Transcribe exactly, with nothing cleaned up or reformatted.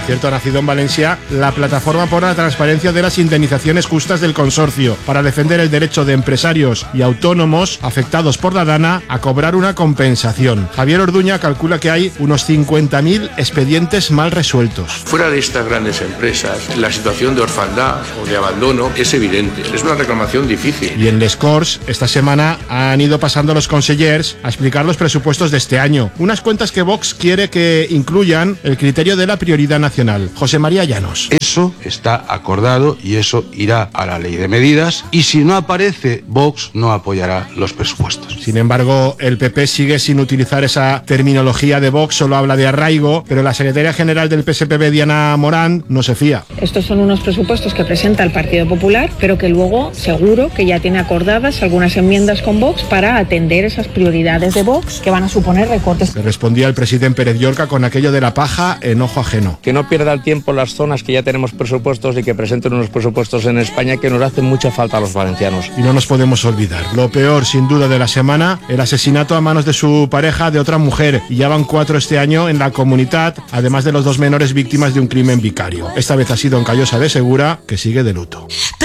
cierto, ha nacido en Valencia la Plataforma por la Transparencia de las Indemnizaciones Justas del Consorcio, para defender el derecho de empresarios y autónomos afectados por la DANA a cobrar una compensación. Javier Orduña calcula que hay unos cincuenta mil expedientes mal resueltos. Fuera de estas grandes empresas, la situación de orfandad o de abandono es evidente. Es una reclamación difícil. Y en Les Corts, esta semana han ido pasando los consellers a explicar los presupuestos de este año. Unas cuentas que Vox quiere que incluyan el criterio de la prioridad nacional. José María Llanos. Eso está acordado y eso irá a la ley de medidas, y si no aparece, Vox no apoyará los presupuestos. Sin embargo, el P P sigue sin utilizar esa terminología de Vox, solo habla de arraigo, pero la secretaria general del P S P B, Diana Morán, no se fía. Estos son unos presupuestos que presenta el Partido Popular, pero que luego seguro que ya tiene acordadas algunas enmiendas con Vox para atender esas prioridades de Vox que van a suponer recortes. Le respondía el presidente Pérez Llorca con aquello de la paja en ojo ajeno. Que no pierda el tiempo las zonas que ya tenemos presupuestos y que presenten unos presupuestos en España que nos hacen mucha falta a los valencianos. Y no nos podemos olvidar, lo peor sin duda de la semana, el asesinato a manos de su pareja de otra mujer, y ya van cuatro este año en la comunidad, además de los dos menores víctimas de un crimen vicario. Esta vez ha sido en Callosa de Segura, que sigue de luto.